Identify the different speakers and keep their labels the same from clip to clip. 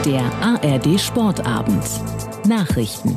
Speaker 1: Der ARD Sportabend. Nachrichten.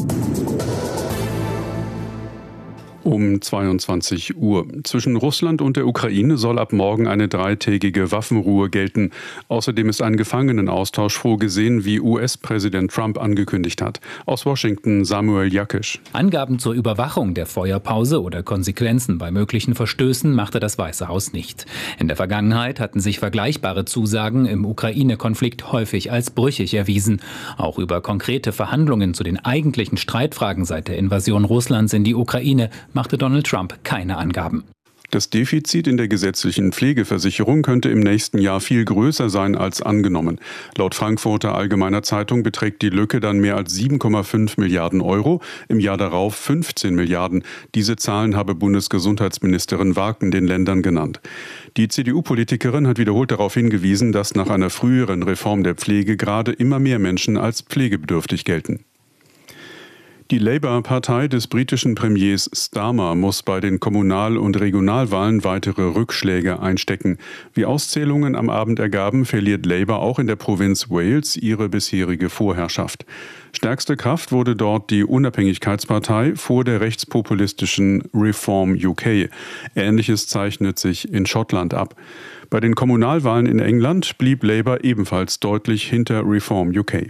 Speaker 2: Um 22 Uhr. Zwischen Russland und der Ukraine soll ab morgen eine 3-tägige Waffenruhe gelten. Außerdem ist ein Gefangenenaustausch vorgesehen, wie US-Präsident Trump angekündigt hat. Aus Washington Samuel Jakisch.
Speaker 3: Angaben zur Überwachung der Feuerpause oder Konsequenzen bei möglichen Verstößen machte das Weiße Haus nicht. In der Vergangenheit hatten sich vergleichbare Zusagen im Ukraine-Konflikt häufig als brüchig erwiesen. Auch über konkrete Verhandlungen zu den eigentlichen Streitfragen seit der Invasion Russlands in die Ukraine machte Donald Trump keine Angaben.
Speaker 2: Das Defizit in der gesetzlichen Pflegeversicherung könnte im nächsten Jahr viel größer sein als angenommen. Laut Frankfurter Allgemeiner Zeitung beträgt die Lücke dann mehr als 7,5 Milliarden Euro, im Jahr darauf 15 Milliarden. Diese Zahlen habe Bundesgesundheitsministerin Waken den Ländern genannt. Die CDU-Politikerin hat wiederholt darauf hingewiesen, dass nach einer früheren Reform der Pflege gerade immer mehr Menschen als pflegebedürftig gelten. Die Labour-Partei des britischen Premiers Starmer muss bei den Kommunal- und Regionalwahlen weitere Rückschläge einstecken. Wie Auszählungen am Abend ergaben, verliert Labour auch in der Provinz Wales ihre bisherige Vorherrschaft. Stärkste Kraft wurde dort die Unabhängigkeitspartei vor der rechtspopulistischen Reform UK. Ähnliches zeichnet sich in Schottland ab. Bei den Kommunalwahlen in England blieb Labour ebenfalls deutlich hinter Reform UK.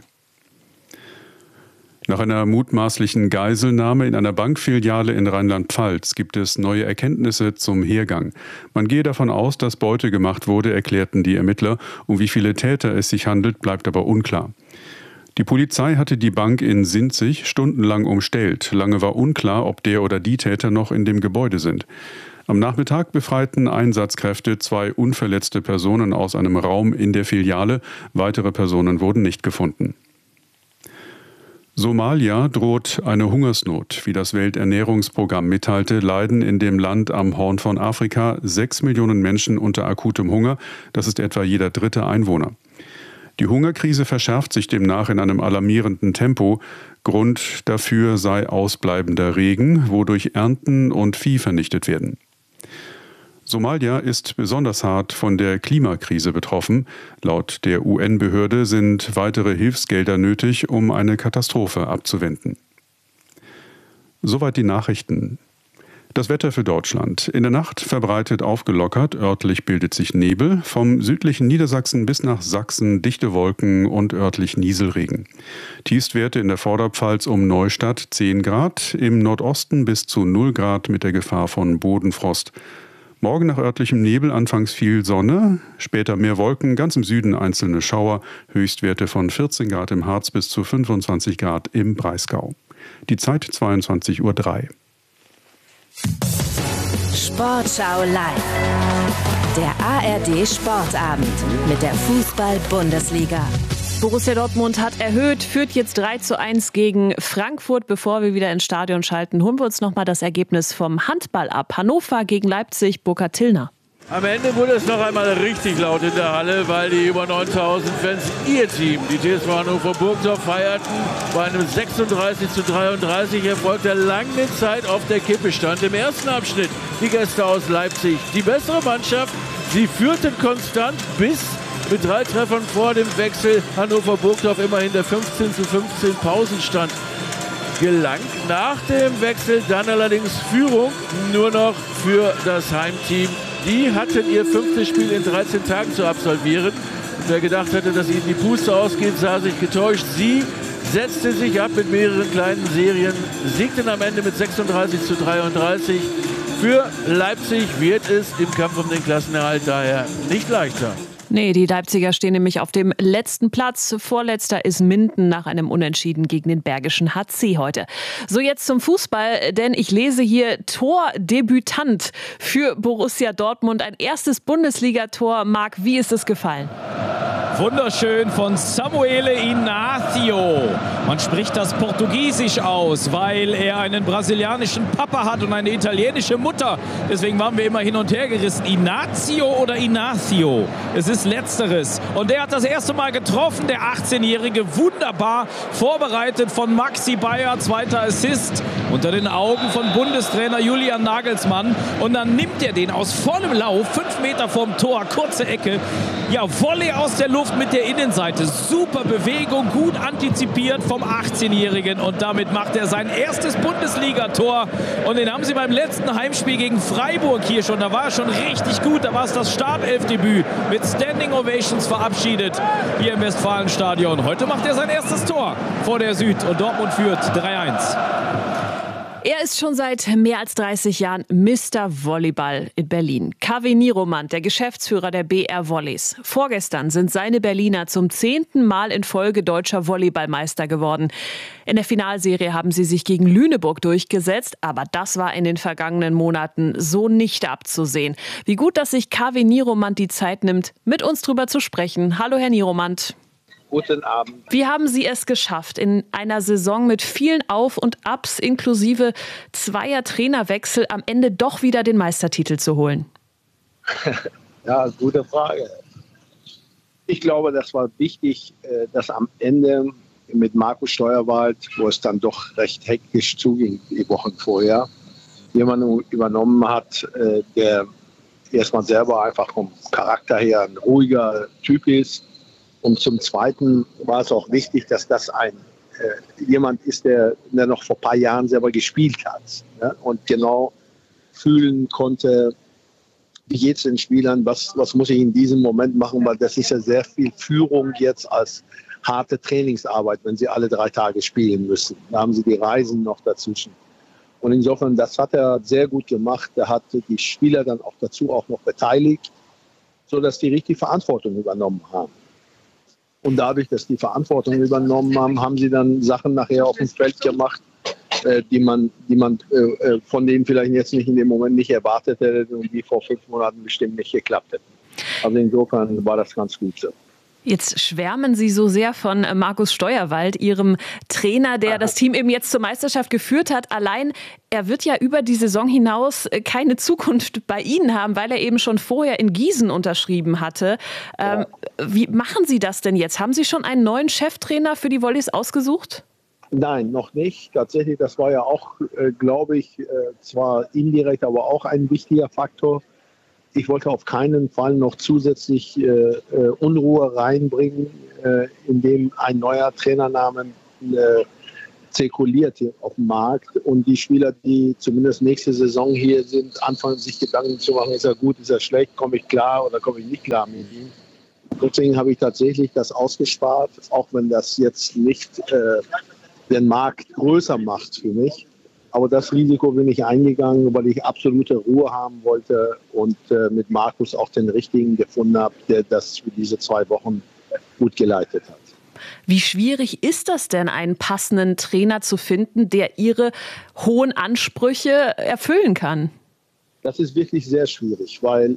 Speaker 2: Nach einer mutmaßlichen Geiselnahme in einer Bankfiliale in Rheinland-Pfalz gibt es neue Erkenntnisse zum Hergang. Man gehe davon aus, dass Beute gemacht wurde, erklärten die Ermittler. Um wie viele Täter es sich handelt, bleibt aber unklar. Die Polizei hatte die Bank in Sinzig stundenlang umstellt. Lange war unklar, ob der oder die Täter noch in dem Gebäude sind. Am Nachmittag befreiten Einsatzkräfte 2 unverletzte Personen aus einem Raum in der Filiale. Weitere Personen wurden nicht gefunden. Somalia droht eine Hungersnot. Wie das Welternährungsprogramm mitteilte, leiden in dem Land am Horn von Afrika 6 Millionen Menschen unter akutem Hunger. Das ist etwa jeder 3. Einwohner. Die Hungerkrise verschärft sich demnach in einem alarmierenden Tempo. Grund dafür sei ausbleibender Regen, wodurch Ernten und Vieh vernichtet werden. Somalia ist besonders hart von der Klimakrise betroffen. Laut der UN-Behörde sind weitere Hilfsgelder nötig, um eine Katastrophe abzuwenden. Soweit die Nachrichten. Das Wetter für Deutschland. In der Nacht verbreitet aufgelockert, örtlich bildet sich Nebel. Vom südlichen Niedersachsen bis nach Sachsen dichte Wolken und örtlich Nieselregen. Tiefstwerte in der Vorderpfalz um Neustadt 10 Grad, im Nordosten bis zu 0 Grad mit der Gefahr von Bodenfrost. Morgen nach örtlichem Nebel anfangs viel Sonne, später mehr Wolken, ganz im Süden einzelne Schauer, Höchstwerte von 14 Grad im Harz bis zu 25 Grad im Breisgau. Die Zeit 22:03 Uhr.
Speaker 1: Sportschau live. Der ARD Sportabend mit der Fußball-Bundesliga.
Speaker 4: Borussia Dortmund hat erhöht, führt jetzt 3:1 gegen Frankfurt. Bevor wir wieder ins Stadion schalten, holen wir uns noch mal das Ergebnis vom Handball ab. Hannover gegen Leipzig, Burkhard Tillner.
Speaker 5: Am Ende wurde es noch einmal richtig laut in der Halle, weil die über 9000 Fans ihr Team, die TSV Hannover Burgdorf, feierten. Bei einem 36:33 Erfolg, der lange Zeit auf der Kippe stand. Im ersten Abschnitt die Gäste aus Leipzig, die bessere Mannschaft. Sie führten konstant bis mit 3 Treffern vor dem Wechsel Hannover Burgdorf immerhin der 15:15 Pausenstand gelang. Nach dem Wechsel dann allerdings Führung nur noch für das Heimteam. Die hatten ihr 5. Spiel in 13 Tagen zu absolvieren. Und wer gedacht hatte, dass ihnen die Puste ausgeht, sah sich getäuscht. Sie setzte sich ab mit mehreren kleinen Serien, siegten am Ende mit 36:33. Für Leipzig wird es im Kampf um den Klassenerhalt daher nicht leichter.
Speaker 4: Nee, die Leipziger stehen nämlich auf dem letzten Platz. Vorletzter ist Minden nach einem Unentschieden gegen den Bergischen HC heute. So, jetzt zum Fußball, denn ich lese hier Tordebütant für Borussia Dortmund. Ein erstes Bundesligator. Marc, wie ist es gefallen?
Speaker 6: Wunderschön von Samuele Inácio. Man spricht das Portugiesisch aus, weil er einen brasilianischen Papa hat und eine italienische Mutter. Deswegen waren wir immer hin und her gerissen. Inácio oder Inácio? Es ist Letzteres. Und der hat das erste Mal getroffen, der 18-Jährige. Wunderbar vorbereitet von Maxi Bayer. 2. Assist unter den Augen von Bundestrainer Julian Nagelsmann. Und dann nimmt er den aus vollem Lauf, 5 Meter vom Tor, kurze Ecke. Ja, Volley aus der Luft. Luft mit der Innenseite. Super Bewegung, gut antizipiert vom 18-Jährigen. Und damit macht er sein erstes Bundesligator. Und den haben sie beim letzten Heimspiel gegen Freiburg hier schon. Da war er schon richtig gut. Da war es das Startelfdebüt mit Standing Ovations verabschiedet hier im Westfalenstadion. Heute macht er sein erstes Tor vor der Süd. Und Dortmund führt 3-1.
Speaker 4: Er ist schon seit mehr als 30 Jahren Mr. Volleyball in Berlin. Kaveh Niromant, der Geschäftsführer der BR Volleys. Vorgestern sind seine Berliner zum 10. Mal in Folge deutscher Volleyballmeister geworden. In der Finalserie haben sie sich gegen Lüneburg durchgesetzt, aber das war in den vergangenen Monaten so nicht abzusehen. Wie gut, dass sich Kaveh Niromant die Zeit nimmt, mit uns drüber zu sprechen. Hallo, Herr Niromant.
Speaker 7: Guten Abend.
Speaker 4: Wie haben Sie es geschafft, in einer Saison mit vielen Auf- und Abs inklusive zweier Trainerwechsel am Ende doch wieder den Meistertitel zu holen?
Speaker 7: Ja, gute Frage. Ich glaube, das war wichtig, dass am Ende mit Markus Steuerwald, wo es dann doch recht hektisch zuging die Wochen vorher, jemanden übernommen hat, der erstmal selber einfach vom Charakter her ein ruhiger Typ ist. Und zum Zweiten war es auch wichtig, dass das jemand ist, der noch vor ein paar Jahren selber gespielt hat, ne? Und genau fühlen konnte, wie geht es den Spielern, was muss ich in diesem Moment machen, weil das ist ja sehr viel Führung jetzt als harte Trainingsarbeit, wenn sie alle 3 Tage spielen müssen. Da haben sie die Reisen noch dazwischen. Und insofern, das hat er sehr gut gemacht. Er hat die Spieler dann auch dazu auch noch beteiligt, sodass die richtig Verantwortung übernommen haben. Und dadurch, dass die Verantwortung übernommen haben, haben sie dann Sachen nachher auf dem Feld gemacht, die man von denen vielleicht jetzt nicht in dem Moment nicht erwartet hätte und die vor 5 Monaten bestimmt nicht geklappt hätten. Also insofern war das ganz gut so.
Speaker 4: Jetzt schwärmen Sie so sehr von Markus Steuerwald, Ihrem Trainer, der das Team eben jetzt zur Meisterschaft geführt hat. Allein, er wird ja über die Saison hinaus keine Zukunft bei Ihnen haben, weil er eben schon vorher in Gießen unterschrieben hatte. Ja. Wie machen Sie das denn jetzt? Haben Sie schon einen neuen Cheftrainer für die Volleys ausgesucht?
Speaker 7: Nein, noch nicht. Tatsächlich, das war ja auch, glaube ich, zwar indirekt, aber auch ein wichtiger Faktor. Ich wollte auf keinen Fall noch zusätzlich Unruhe reinbringen, indem ein neuer Trainernamen zirkuliert hier auf dem Markt und die Spieler, die zumindest nächste Saison hier sind, anfangen sich Gedanken zu machen, ist er gut, ist er schlecht, komme ich klar oder komme ich nicht klar mit ihm. Deswegen habe ich tatsächlich das ausgespart, auch wenn das jetzt nicht den Markt größer macht für mich. Aber das Risiko bin ich eingegangen, weil ich absolute Ruhe haben wollte und mit Markus auch den Richtigen gefunden habe, der das für diese 2 Wochen gut geleitet hat.
Speaker 4: Wie schwierig ist das denn, einen passenden Trainer zu finden, der Ihre hohen Ansprüche erfüllen kann?
Speaker 7: Das ist wirklich sehr schwierig, weil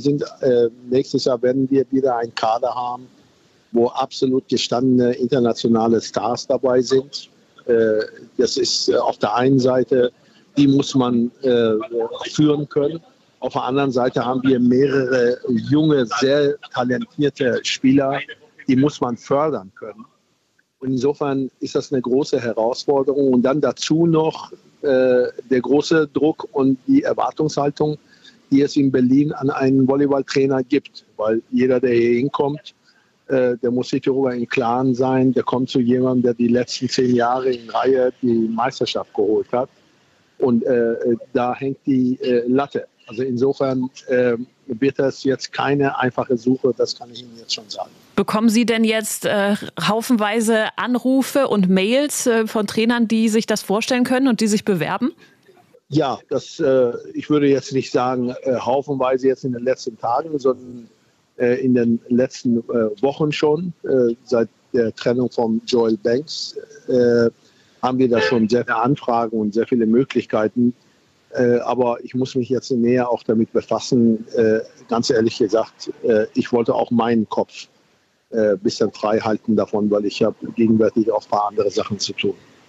Speaker 7: nächstes Jahr werden wir wieder einen Kader haben, wo absolut gestandene internationale Stars dabei sind. Das ist auf der einen Seite, die muss man führen können. Auf der anderen Seite haben wir mehrere junge, sehr talentierte Spieler, die muss man fördern können. Und insofern ist das eine große Herausforderung. Und dann dazu noch der große Druck und die Erwartungshaltung, die es in Berlin an einen Volleyballtrainer gibt. Weil jeder, der hier hinkommt, der muss sich darüber im Klaren sein, der kommt zu jemandem, der die letzten 10 Jahre in Reihe die Meisterschaft geholt hat. Und da hängt die Latte. Also insofern wird das jetzt keine einfache Suche, das kann ich Ihnen jetzt schon sagen.
Speaker 4: Bekommen Sie denn jetzt haufenweise Anrufe und Mails von Trainern, die sich das vorstellen können und die sich bewerben?
Speaker 7: Ja, ich würde jetzt nicht sagen haufenweise jetzt in den letzten Tagen, sondern in den letzten Wochen schon, seit der Trennung von Joel Banks, haben wir da schon sehr viele Anfragen und sehr viele Möglichkeiten. Aber ich muss mich jetzt näher auch damit befassen. Ganz ehrlich gesagt, ich wollte auch meinen Kopf ein bisschen frei halten davon, weil ich habe gegenwärtig auch ein paar andere Sachen zu tun.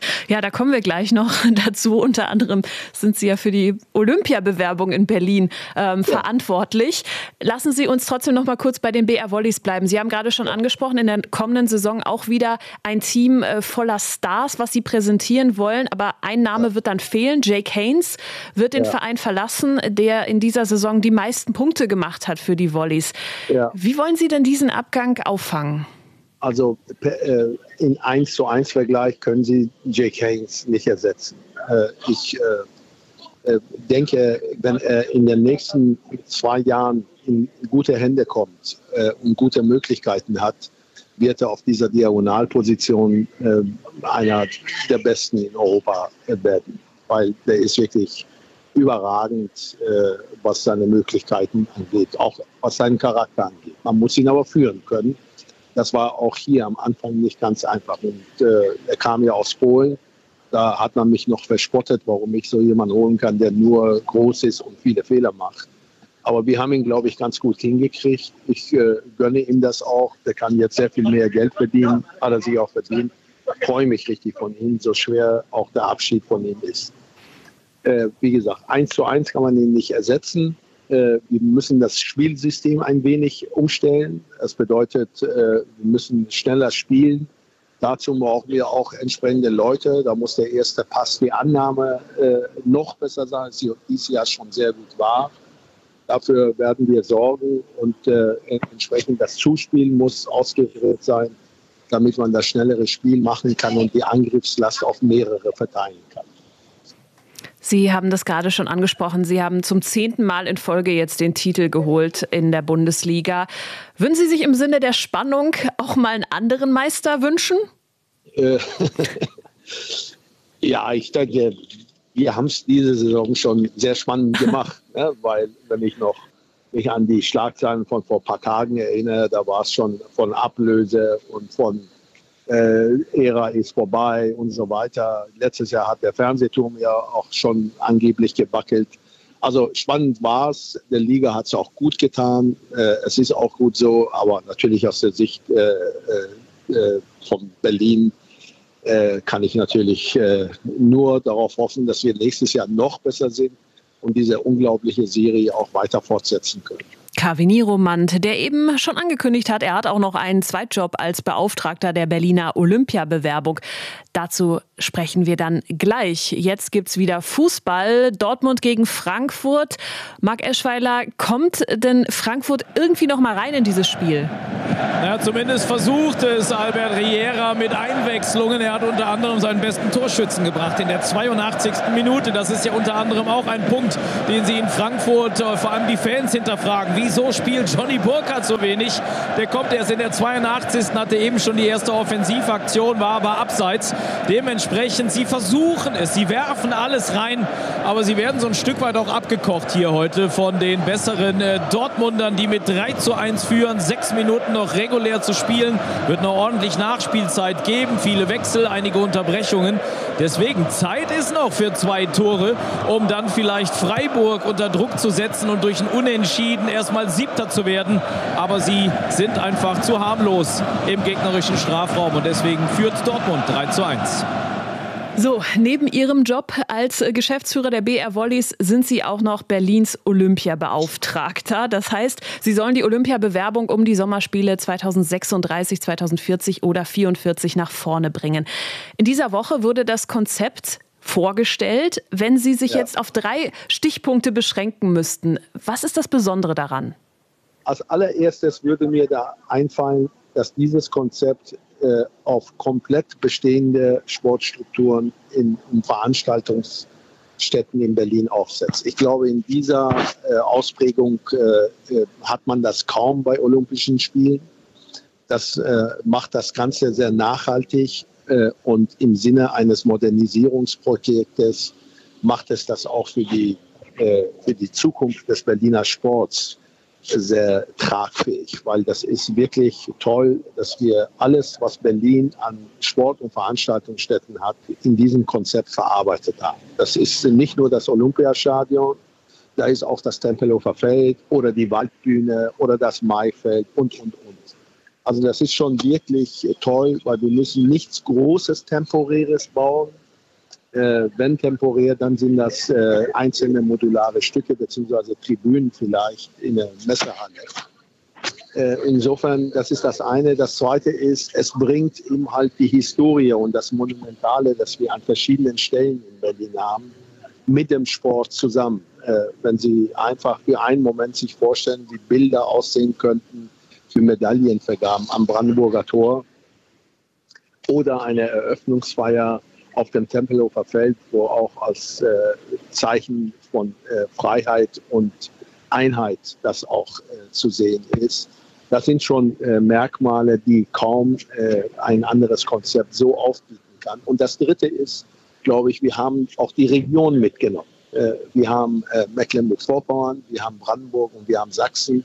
Speaker 4: Ja, da kommen wir gleich noch dazu. Unter anderem sind Sie ja für die Olympiabewerbung in Berlin verantwortlich. Lassen Sie uns trotzdem noch mal kurz bei den BR Volleys bleiben. Sie haben gerade schon angesprochen, in der kommenden Saison auch wieder ein Team voller Stars, was Sie präsentieren wollen. Aber ein Name wird dann fehlen. Jake Haynes wird den Verein verlassen, der in dieser Saison die meisten Punkte gemacht hat für die Volleys. Ja. Wie wollen Sie denn diesen Abgang auffangen?
Speaker 7: Also in 1:1 Vergleich können Sie Jake Haynes nicht ersetzen. Ich denke, wenn er in den nächsten 2 Jahren in gute Hände kommt und gute Möglichkeiten hat, wird er auf dieser Diagonalposition einer der Besten in Europa werden. Weil der ist wirklich überragend, was seine Möglichkeiten angeht, auch was seinen Charakter angeht. Man muss ihn aber führen können. Das war auch hier am Anfang nicht ganz einfach. Und er kam ja aus Polen. Da hat man mich noch verspottet, warum ich so jemanden holen kann, der nur groß ist und viele Fehler macht. Aber wir haben ihn, glaube ich, ganz gut hingekriegt. Ich gönne ihm das auch. Der kann jetzt sehr viel mehr Geld verdienen, hat er sich auch verdient. Ich freue mich richtig von ihm, so schwer auch der Abschied von ihm ist. Wie gesagt, 1:1 kann man ihn nicht ersetzen. Wir müssen das Spielsystem ein wenig umstellen. Das bedeutet, wir müssen schneller spielen. Dazu brauchen wir auch entsprechende Leute. Da muss der erste Pass, die Annahme noch besser sein, als sie dieses Jahr schon sehr gut war. Dafür werden wir sorgen und entsprechend das Zuspielen muss ausgerichtet sein, damit man das schnellere Spiel machen kann und die Angriffslast auf mehrere verteilen kann.
Speaker 4: Sie haben das gerade schon angesprochen. Sie haben zum 10. Mal in Folge jetzt den Titel geholt in der Bundesliga. Würden Sie sich im Sinne der Spannung auch mal einen anderen Meister wünschen?
Speaker 7: Ja, ich denke, wir haben es diese Saison schon sehr spannend gemacht, ne? Weil wenn ich noch mich an die Schlagzeilen von vor ein paar Tagen erinnere, da war es schon von Ablöse und von Ära ist vorbei und so weiter. Letztes Jahr hat der Fernsehturm ja auch schon angeblich gewackelt. Also spannend war es. Der Liga hat es auch gut getan. Es ist auch gut so, aber natürlich aus der Sicht von Berlin kann ich natürlich nur darauf hoffen, dass wir nächstes Jahr noch besser sind und diese unglaubliche Serie auch weiter fortsetzen können.
Speaker 4: Carvini Romand, der eben schon angekündigt hat, er hat auch noch einen Zweitjob als Beauftragter der Berliner Olympiabewerbung. Dazu sprechen wir dann gleich. Jetzt gibt's wieder Fußball. Dortmund gegen Frankfurt. Marc Eschweiler, kommt denn Frankfurt irgendwie noch mal rein in dieses Spiel?
Speaker 6: Ja, zumindest versucht es Albert Riera mit Einwechslungen. Er hat unter anderem seinen besten Torschützen gebracht in der 82. Minute. Das ist ja unter anderem auch ein Punkt, den sie in Frankfurt, vor allem die Fans, hinterfragen. Wieso spielt Johnny Burkhardt so wenig? Der kommt erst in der 82. hatte eben schon die erste Offensivaktion, war aber abseits. Dementsprechend, sie versuchen es, sie werfen alles rein, aber sie werden so ein Stück weit auch abgekocht hier heute von den besseren Dortmundern, die mit 3:1 führen. 6 Minuten noch regulär zu spielen, wird noch ordentlich Nachspielzeit geben, viele Wechsel, einige Unterbrechungen. Deswegen, Zeit ist noch für 2 Tore, um dann vielleicht Freiburg unter Druck zu setzen und durch ein Unentschieden erstmal 7. zu werden. Aber sie sind einfach zu harmlos im gegnerischen Strafraum und deswegen führt Dortmund 3:1.
Speaker 4: So, neben Ihrem Job als Geschäftsführer der BR Volleys sind Sie auch noch Berlins Olympiabeauftragter. Das heißt, Sie sollen die Olympiabewerbung um die Sommerspiele 2036, 2040 oder 2044 nach vorne bringen. In dieser Woche wurde das Konzept vorgestellt. Wenn Sie sich jetzt auf 3 Stichpunkte beschränken müssten, was ist das Besondere daran?
Speaker 7: Als allererstes würde mir da einfallen, dass dieses Konzept auf komplett bestehende Sportstrukturen in Veranstaltungsstätten in Berlin aufsetzt. Ich glaube, in dieser Ausprägung hat man das kaum bei Olympischen Spielen. Das macht das Ganze sehr nachhaltig und im Sinne eines Modernisierungsprojektes macht es das auch für die Zukunft des Berliner Sports sehr tragfähig, weil das ist wirklich toll, dass wir alles, was Berlin an Sport- und Veranstaltungsstätten hat, in diesem Konzept verarbeitet haben. Das ist nicht nur das Olympiastadion, da ist auch das Tempelhofer Feld oder die Waldbühne oder das Maifeld und. Also das ist schon wirklich toll, weil wir müssen nichts Großes, Temporäres bauen. Wenn temporär, dann sind das einzelne modulare Stücke bzw. Tribünen vielleicht in der Messehalle. Insofern, das ist das eine. Das zweite ist, es bringt eben halt die Historie und das Monumentale, das wir an verschiedenen Stellen in Berlin haben, mit dem Sport zusammen. Wenn Sie einfach für einen Moment sich vorstellen, wie Bilder aussehen könnten für Medaillenvergaben am Brandenburger Tor oder eine Eröffnungsfeier auf dem Tempelhofer Feld, wo auch als Zeichen von Freiheit und Einheit das auch zu sehen ist. Das sind schon Merkmale, die kaum ein anderes Konzept so aufbieten kann. Und das Dritte ist, glaube ich, wir haben auch die Region mitgenommen. Wir haben Mecklenburg-Vorpommern, wir haben Brandenburg und wir haben Sachsen.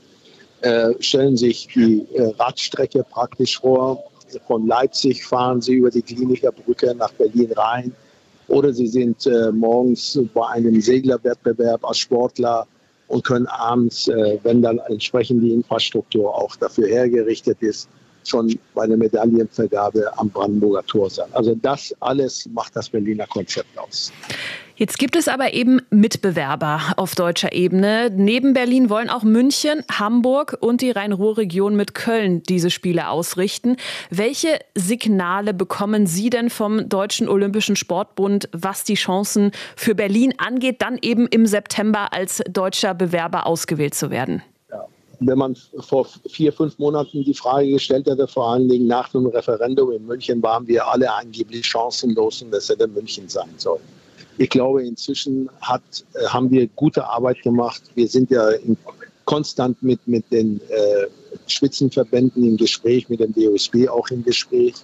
Speaker 7: Stellen sich die Radstrecke praktisch vor. Von Leipzig fahren Sie über die Kliniker Brücke nach Berlin rein. Oder Sie sind morgens bei einem Seglerwettbewerb als Sportler und können abends, wenn dann entsprechend die Infrastruktur auch dafür hergerichtet ist, schon bei der Medaillenvergabe am Brandenburger Tor sein. Also das alles macht das Berliner Konzept aus.
Speaker 4: Jetzt gibt es aber eben Mitbewerber auf deutscher Ebene. Neben Berlin wollen auch München, Hamburg und die Rhein-Ruhr-Region mit Köln diese Spiele ausrichten. Welche Signale bekommen Sie denn vom Deutschen Olympischen Sportbund, was die Chancen für Berlin angeht, dann eben im September als deutscher Bewerber ausgewählt zu werden?
Speaker 7: Ja. Wenn man vor 4-5 Monaten die Frage gestellt hätte, vor allen Dingen nach dem Referendum in München, waren wir alle angeblich chancenlos und das hätte München sein sollen. Ich glaube, inzwischen haben wir gute Arbeit gemacht. Wir sind ja konstant mit den Spitzenverbänden im Gespräch, mit dem DOSB auch im Gespräch.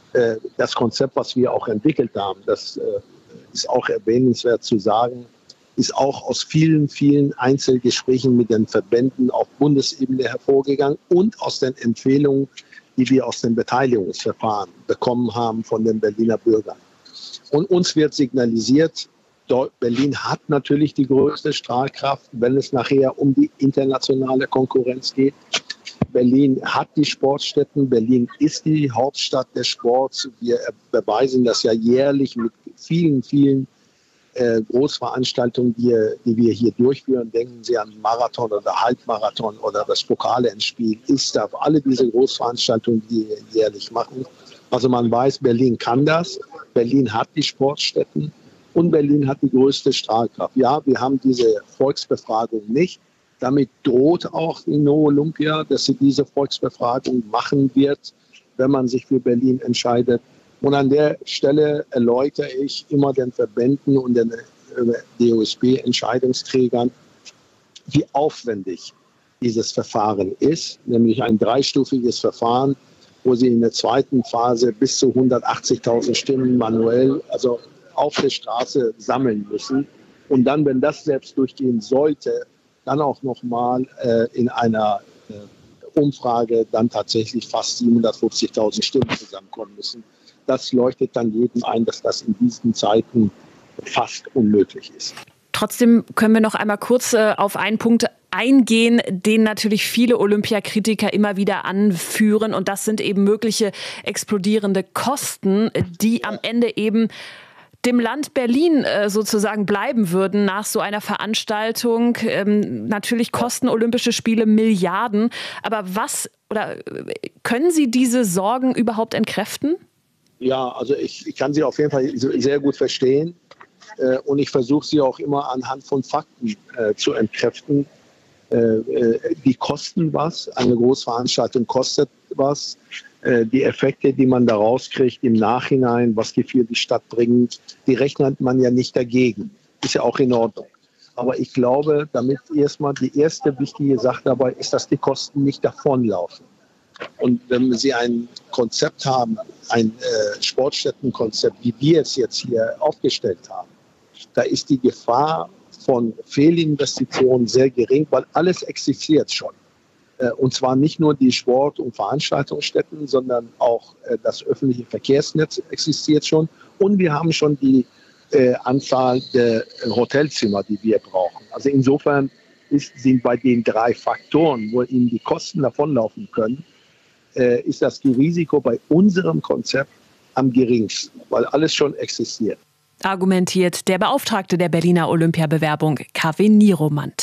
Speaker 7: Das Konzept, was wir auch entwickelt haben, das ist auch erwähnenswert zu sagen, ist auch aus vielen, vielen Einzelgesprächen mit den Verbänden auf Bundesebene hervorgegangen und aus den Empfehlungen, die wir aus dem Beteiligungsverfahren bekommen haben von den Berliner Bürgern. Und uns wird signalisiert, Berlin hat natürlich die größte Strahlkraft, wenn es nachher um die internationale Konkurrenz geht. Berlin hat die Sportstätten, Berlin ist die Hauptstadt des Sports. Wir beweisen das ja jährlich mit vielen, vielen Großveranstaltungen, die wir hier durchführen. Denken Sie an Marathon oder Halbmarathon oder das Pokale-Endspiel, ISTAF, alle diese Großveranstaltungen, die wir jährlich machen. Also man weiß, Berlin kann das, Berlin hat die Sportstätten und Berlin hat die größte Strahlkraft. Ja, wir haben diese Volksbefragung nicht. Damit droht auch die No Olympia, dass sie diese Volksbefragung machen wird, wenn man sich für Berlin entscheidet. Und an der Stelle erläutere ich immer den Verbänden und den DOSB-Entscheidungsträgern, wie aufwendig dieses Verfahren ist, nämlich ein 3-stufiges Verfahren, wo sie in der zweiten Phase bis zu 180.000 Stimmen manuell, also auf der Straße sammeln müssen. Und dann, wenn das selbst durchgehen sollte, dann auch nochmal in einer Umfrage dann tatsächlich fast 750.000 Stimmen zusammenkommen müssen. Das leuchtet dann jedem ein, dass das in diesen Zeiten fast unmöglich ist.
Speaker 4: Trotzdem können wir noch einmal kurz auf einen Punkt eingehen, den natürlich viele Olympiakritiker immer wieder anführen. Und das sind eben mögliche explodierende Kosten, die am Ende eben dem Land Berlin sozusagen bleiben würden nach so einer Veranstaltung. Natürlich kosten Olympische Spiele Milliarden. Aber können Sie diese Sorgen überhaupt entkräften?
Speaker 7: Ja, also ich kann sie auf jeden Fall sehr gut verstehen. Und ich versuche sie auch immer anhand von Fakten zu entkräften. Die kosten was, eine Großveranstaltung kostet was. Die Effekte, die man da rauskriegt im Nachhinein, was die für die Stadt bringen, die rechnet man ja nicht dagegen. Ist ja auch in Ordnung. Aber ich glaube, damit erstmal die erste wichtige Sache dabei ist, dass die Kosten nicht davonlaufen. Und wenn Sie ein Konzept haben, ein Sportstättenkonzept, wie wir es jetzt hier aufgestellt haben, da ist die Gefahr von Fehlinvestitionen sehr gering, weil alles existiert schon. Und zwar nicht nur die Sport- und Veranstaltungsstätten, sondern auch das öffentliche Verkehrsnetz existiert schon. Und wir haben schon die Anzahl der Hotelzimmer, die wir brauchen. Also insofern sind bei den 3 Faktoren, wo Ihnen die Kosten davonlaufen können, ist das Risiko bei unserem Konzept am geringsten, weil alles schon existiert.
Speaker 4: Argumentiert der Beauftragte der Berliner Olympiabewerbung, KW Nieromant.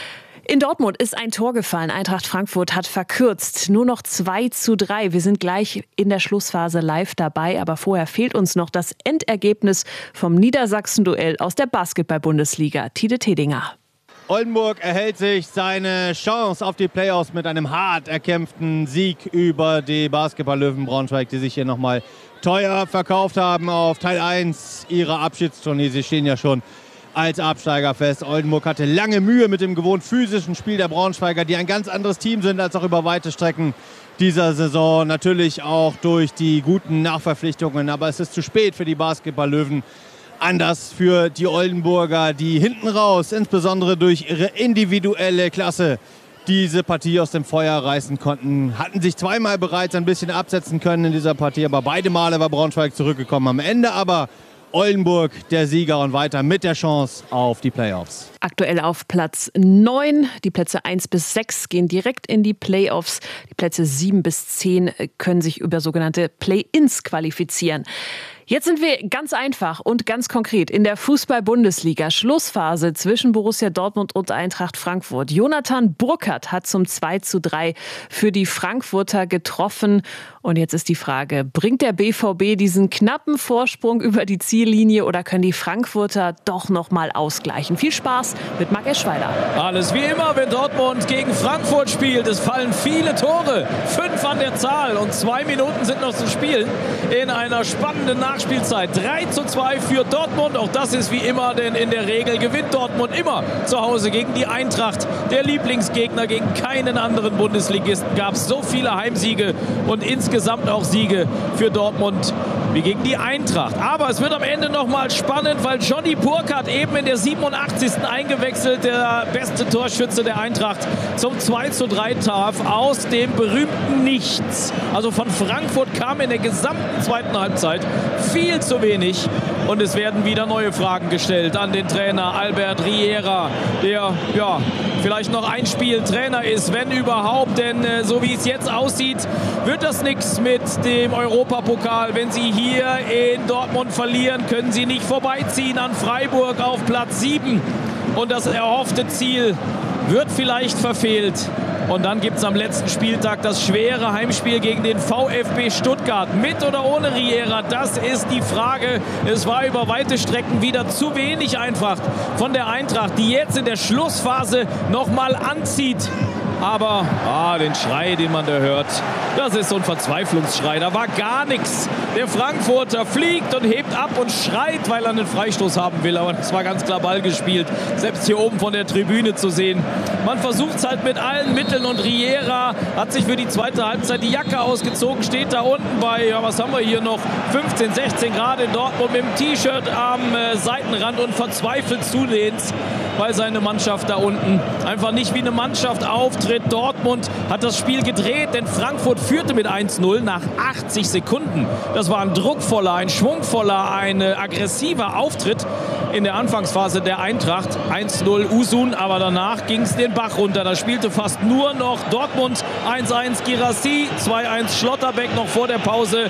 Speaker 4: In Dortmund ist ein Tor gefallen. Eintracht Frankfurt hat verkürzt. Nur noch 2:3. Wir sind gleich in der Schlussphase live dabei. Aber vorher fehlt uns noch das Endergebnis vom Niedersachsen-Duell aus der Basketball-Bundesliga. Tide Tedinger.
Speaker 8: Oldenburg erhält sich seine Chance auf die Playoffs mit einem hart erkämpften Sieg über die Basketball-Löwen Braunschweig, die sich hier nochmal teuer verkauft haben auf Teil 1 ihrer Abschiedstournee. Sie stehen ja schon als Absteiger fest. Oldenburg hatte lange Mühe mit dem gewohnt physischen Spiel der Braunschweiger, die ein ganz anderes Team sind als auch über weite Strecken dieser Saison. Natürlich auch durch die guten Nachverpflichtungen, aber es ist zu spät für die Basketball-Löwen. Anders für die Oldenburger, die hinten raus, insbesondere durch ihre individuelle Klasse, diese Partie aus dem Feuer reißen konnten. Hatten sich zweimal bereits ein bisschen absetzen können in dieser Partie, aber beide Male war Braunschweig zurückgekommen. Am Ende aber Oldenburg der Sieger und weiter mit der Chance auf die Playoffs.
Speaker 4: Aktuell auf Platz 9. Die Plätze 1 bis 6 gehen direkt in die Playoffs. Die Plätze 7 bis 10 können sich über sogenannte Play-ins qualifizieren. Jetzt sind wir ganz einfach und ganz konkret in der Fußball-Bundesliga. Schlussphase zwischen Borussia Dortmund und Eintracht Frankfurt. Jonathan Burkhardt hat zum 2:3 für die Frankfurter getroffen. Und jetzt ist die Frage, bringt der BVB diesen knappen Vorsprung über die Ziellinie oder können die Frankfurter doch noch mal ausgleichen? Viel Spaß mit Marc Eschweiler.
Speaker 6: Alles wie immer, wenn Dortmund gegen Frankfurt spielt. Es fallen viele Tore, 5 an der Zahl und 2 Minuten sind noch zu spielen in einer spannenden Nachspielzeit. 3:2 für Dortmund, auch das ist wie immer, denn in der Regel gewinnt Dortmund immer zu Hause gegen die Eintracht. Der Lieblingsgegner, gegen keinen anderen Bundesligisten gab es so viele Heimsiege und insgesamt auch Siege für Dortmund wie gegen die Eintracht. Aber es wird am Ende noch mal spannend, weil Johnny Burkhardt eben in der 87. eingewechselt, der beste Torschütze der Eintracht, zum 2:3 traf aus dem berühmten Nichts. Also von Frankfurt kam in der gesamten zweiten Halbzeit viel zu wenig. Und es werden wieder neue Fragen gestellt an den Trainer Albert Riera, der ja vielleicht noch ein Spiel Trainer ist, wenn überhaupt. Denn so wie es jetzt aussieht, wird das nichts mit dem Europapokal. Wenn sie hier in Dortmund verlieren, können sie nicht vorbeiziehen an Freiburg auf Platz 7. Und das erhoffte Ziel wird vielleicht verfehlt. Und dann gibt es am letzten Spieltag das schwere Heimspiel gegen den VfB Stuttgart. Mit oder ohne Riera, das ist die Frage. Es war über weite Strecken wieder zu wenig einfach von der Eintracht, die jetzt in der Schlussphase nochmal anzieht. Aber den Schrei, den man da hört, das ist so ein Verzweiflungsschrei. Da war gar nichts. Der Frankfurter fliegt und hebt ab und schreit, weil er einen Freistoß haben will. Aber das war ganz klar Ball gespielt. Selbst hier oben von der Tribüne zu sehen. Man versucht es halt mit allen Mitteln. Und Riera hat sich für die zweite Halbzeit die Jacke ausgezogen. Steht da unten bei, was haben wir hier noch, 15, 16 Grad in Dortmund mit dem T-Shirt am Seitenrand und verzweifelt zulehnt, weil seine Mannschaft da unten einfach nicht wie eine Mannschaft auftritt. Dortmund hat das Spiel gedreht, denn Frankfurt führte mit 1:0 nach 80 Sekunden. Das war ein druckvoller, ein schwungvoller, ein aggressiver Auftritt in der Anfangsphase der Eintracht. 1:0 Usun, aber danach ging es den Bach runter. Da spielte fast nur noch Dortmund. 1:1 Girassi, 2:1 Schlotterbeck noch vor der Pause.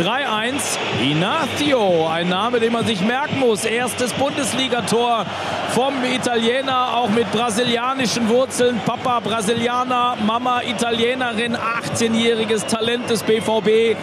Speaker 6: 3:1 Ignacio, ein Name, den man sich merken muss. Erstes Bundesligator vom Italiener, auch mit brasilianischen Wurzeln. Papa Brasilianer, Mama Italienerin, 18-jähriges Talent des BVB.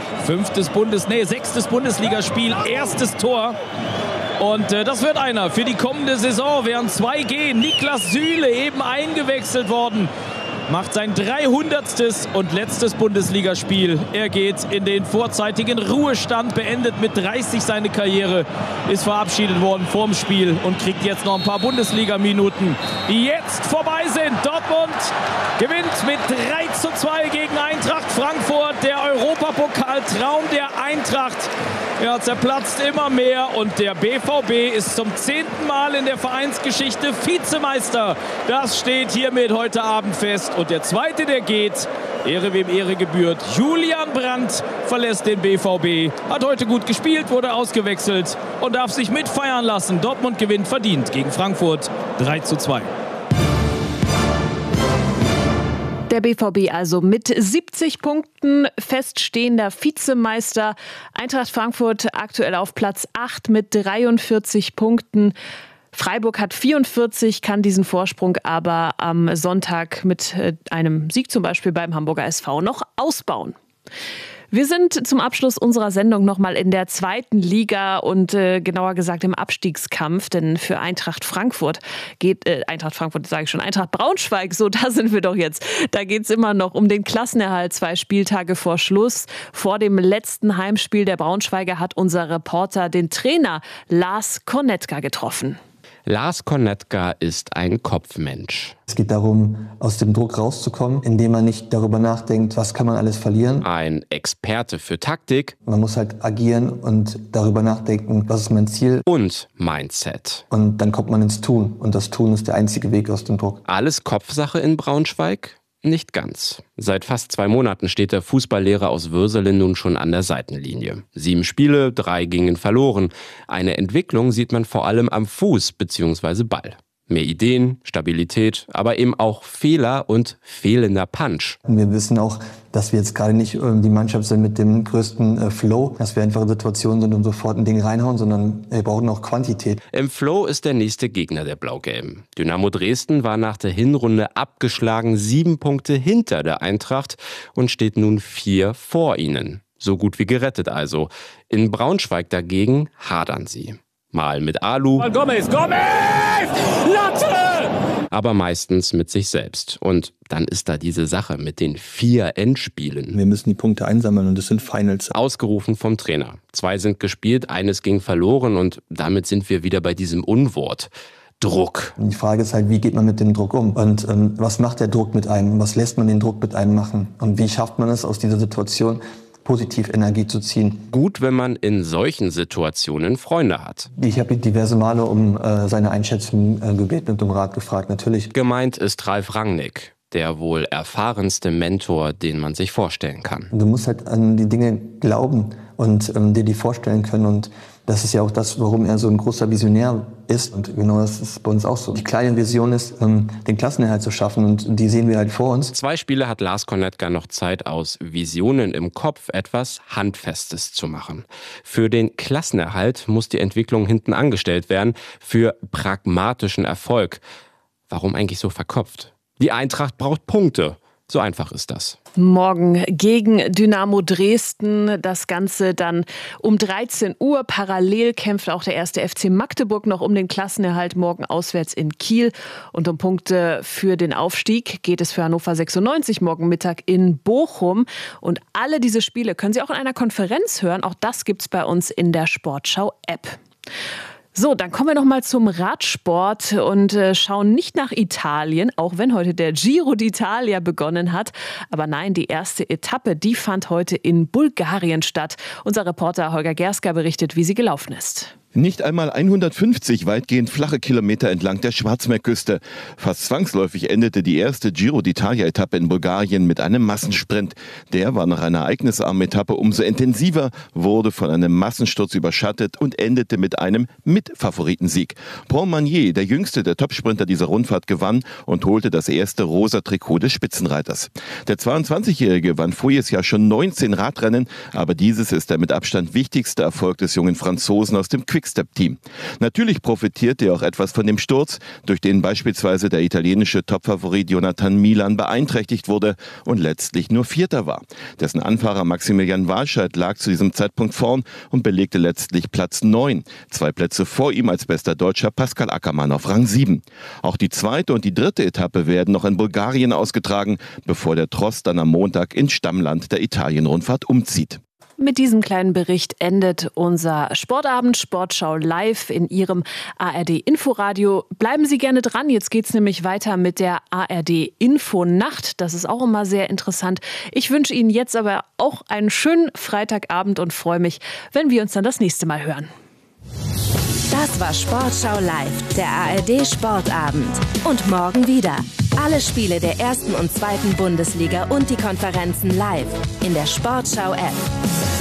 Speaker 6: 6. Bundesligaspiel, erstes Tor. Und das wird einer für die kommende Saison, während 2 gehen. Niklas Süle, eben eingewechselt worden, macht sein 300. und letztes Bundesligaspiel. Er geht in den vorzeitigen Ruhestand, beendet mit 30 seine Karriere, ist verabschiedet worden vorm Spiel und kriegt jetzt noch ein paar Bundesliga-Minuten, die jetzt vorbei sind. Dortmund gewinnt mit 3:2 gegen Eintracht Frankfurt. Der Europapokaltraum der Eintracht, er zerplatzt immer mehr und der BVB ist zum 10. Mal in der Vereinsgeschichte Vizemeister. Das steht hiermit heute Abend fest. Und der Zweite, der geht, Ehre wem Ehre gebührt, Julian Brandt verlässt den BVB, hat heute gut gespielt, wurde ausgewechselt und darf sich mitfeiern lassen. Dortmund gewinnt verdient gegen Frankfurt 3:2.
Speaker 4: Der BVB also mit 70 Punkten feststehender Vizemeister. Eintracht Frankfurt aktuell auf Platz 8 mit 43 Punkten. Freiburg hat 44, kann diesen Vorsprung aber am Sonntag mit einem Sieg zum Beispiel beim Hamburger SV noch ausbauen. Wir sind zum Abschluss unserer Sendung nochmal in der 2. Liga und genauer gesagt im Abstiegskampf, denn für Eintracht Frankfurt geht, Eintracht Braunschweig, so da sind wir doch jetzt. Da geht es immer noch um den Klassenerhalt 2 Spieltage vor Schluss. Vor dem letzten Heimspiel der Braunschweiger hat unser Reporter den Trainer Lars Kornetka getroffen.
Speaker 9: Lars Kornetka ist ein Kopfmensch.
Speaker 10: Es geht darum, aus dem Druck rauszukommen, indem man nicht darüber nachdenkt, was kann man alles verlieren.
Speaker 9: Ein Experte für Taktik.
Speaker 10: Man muss halt agieren und darüber nachdenken, was ist mein Ziel.
Speaker 9: Und Mindset.
Speaker 10: Und dann kommt man ins Tun. Und das Tun ist der einzige Weg aus dem Druck.
Speaker 9: Alles Kopfsache in Braunschweig? Nicht ganz. Seit fast 2 Monaten steht der Fußballlehrer aus Würselen nun schon an der Seitenlinie. 7 Spiele, 3 gingen verloren. Eine Entwicklung sieht man vor allem am Fuß bzw. Ball. Mehr Ideen, Stabilität, aber eben auch Fehler und fehlender Punch.
Speaker 10: Und wir wissen auch, dass wir jetzt gerade nicht die Mannschaft sind mit dem größten Flow, dass wir einfach in Situationen sind und sofort ein Ding reinhauen, sondern wir brauchen auch Quantität.
Speaker 9: Im Flow ist der nächste Gegner der Blau-Gelben. Dynamo Dresden war nach der Hinrunde abgeschlagen 7 Punkte hinter der Eintracht und steht nun 4 vor ihnen. So gut wie gerettet also. In Braunschweig dagegen hadern sie. Mal mit Alu,
Speaker 6: Gomez! Latte!
Speaker 9: aber meistens mit sich selbst. Und dann ist da diese Sache mit den 4 Endspielen.
Speaker 10: Wir müssen die Punkte einsammeln und das sind Finals.
Speaker 9: Ausgerufen vom Trainer. 2 sind gespielt, eines ging verloren und damit sind wir wieder bei diesem Unwort. Druck.
Speaker 10: Und die Frage ist halt, wie geht man mit dem Druck um? Und was macht der Druck mit einem? Was lässt man den Druck mit einem machen? Und wie schafft man es aus dieser Situation, positiv Energie zu ziehen?
Speaker 9: Gut, wenn man in solchen Situationen Freunde hat.
Speaker 10: Ich habe ihn diverse Male um seine Einschätzung gebeten und um Rat gefragt, natürlich.
Speaker 9: Gemeint ist Ralf Rangnick, der wohl erfahrenste Mentor, den man sich vorstellen kann.
Speaker 10: Du musst halt an die Dinge glauben und dir die vorstellen können. Und das ist ja auch das, warum er so ein großer Visionär ist. Und genau das ist bei uns auch so. Die kleine Vision ist, den Klassenerhalt zu schaffen. Und die sehen wir halt vor uns.
Speaker 9: 2 Spiele hat Lars Kornetka noch Zeit, aus Visionen im Kopf etwas Handfestes zu machen. Für den Klassenerhalt muss die Entwicklung hinten angestellt werden. Für pragmatischen Erfolg. Warum eigentlich so verkopft? Die Eintracht braucht Punkte. So einfach ist das.
Speaker 4: Morgen gegen Dynamo Dresden. Das Ganze dann um 13 Uhr. Parallel kämpft auch der 1. FC Magdeburg noch um den Klassenerhalt. Morgen auswärts in Kiel. Und um Punkte für den Aufstieg geht es für Hannover 96 morgen Mittag in Bochum. Und alle diese Spiele können Sie auch in einer Konferenz hören. Auch das gibt's bei uns in der Sportschau-App. So, dann kommen wir noch mal zum Radsport und schauen nicht nach Italien, auch wenn heute der Giro d'Italia begonnen hat. Aber nein, die erste Etappe, die fand heute in Bulgarien statt. Unser Reporter Holger Gerska berichtet, wie sie gelaufen ist.
Speaker 11: Nicht einmal 150 weitgehend flache Kilometer entlang der Schwarzmeerküste. Fast zwangsläufig endete die erste Giro d'Italia-Etappe in Bulgarien mit einem Massensprint. Der war nach einer ereignisarmen Etappe umso intensiver, wurde von einem Massensturz überschattet und endete mit einem Mitfavoritensieg. Paul Magnier, der jüngste der Topsprinter dieser Rundfahrt, gewann und holte das erste rosa Trikot des Spitzenreiters. Der 22-Jährige gewann voriges Jahr schon 19 Radrennen, aber dieses ist der mit Abstand wichtigste Erfolg des jungen Franzosen aus dem Quickstep-Team. Natürlich profitierte er auch etwas von dem Sturz, durch den beispielsweise der italienische Topfavorit Jonathan Milan beeinträchtigt wurde und letztlich nur Vierter war. Dessen Anfahrer Maximilian Walscheid lag zu diesem Zeitpunkt vorn und belegte letztlich Platz 9. 2 Plätze vor ihm als bester Deutscher Pascal Ackermann auf Rang 7. Auch die 2. und die 3. Etappe werden noch in Bulgarien ausgetragen, bevor der Tross dann am Montag ins Stammland der Italien-Rundfahrt umzieht.
Speaker 4: Mit diesem kleinen Bericht endet unser Sportabend Sportschau live in Ihrem ARD-Inforadio. Bleiben Sie gerne dran, jetzt geht's nämlich weiter mit der ARD-Infonacht. Das ist auch immer sehr interessant. Ich wünsche Ihnen jetzt aber auch einen schönen Freitagabend und freue mich, wenn wir uns dann das nächste Mal hören.
Speaker 1: Das war Sportschau live, der ARD-Sportabend. Und morgen wieder. Alle Spiele der 1. und 2. Bundesliga und die Konferenzen live in der Sportschau-App.